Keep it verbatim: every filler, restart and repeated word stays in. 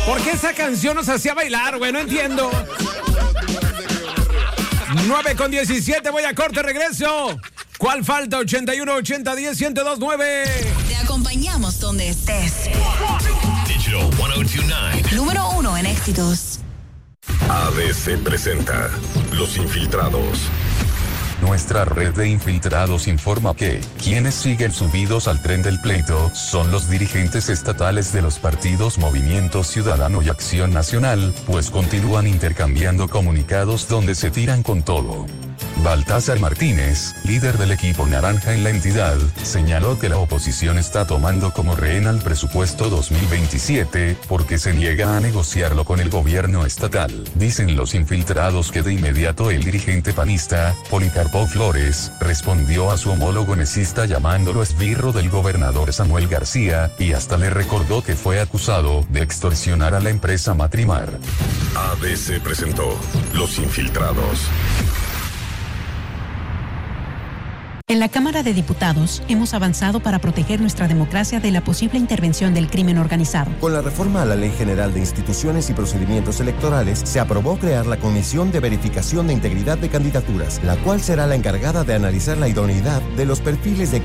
¿Por qué esa canción nos hacía bailar, güey? No entiendo. nueve con diecisiete, voy a corte, regreso. ¿Cuál falta? ochenta y uno, ochenta, diez, ciento dos, nueve. Te acompañamos donde estés. Digital ciento veintinueve. Número uno en éxitos. A B C presenta Los Infiltrados. Nuestra red de infiltrados informa que quienes siguen subidos al tren del pleito son los dirigentes estatales de los partidos Movimiento Ciudadano y Acción Nacional, pues continúan intercambiando comunicados donde se tiran con todo. Baltázar Martínez, líder del equipo naranja en la entidad, señaló que la oposición está tomando como rehén al presupuesto dos mil veintisiete porque se niega a negociarlo con el gobierno estatal. Dicen los infiltrados que de inmediato el dirigente panista, Policarpo Flores, respondió a su homólogo necista llamándolo esbirro del gobernador Samuel García, y hasta le recordó que fue acusado de extorsionar a la empresa Matrimar. A B C presentó Los Infiltrados. En la Cámara de Diputados hemos avanzado para proteger nuestra democracia de la posible intervención del crimen organizado. Con la reforma a la Ley General de Instituciones y Procedimientos Electorales, se aprobó crear la Comisión de Verificación de Integridad de Candidaturas, la cual será la encargada de analizar la idoneidad de los perfiles de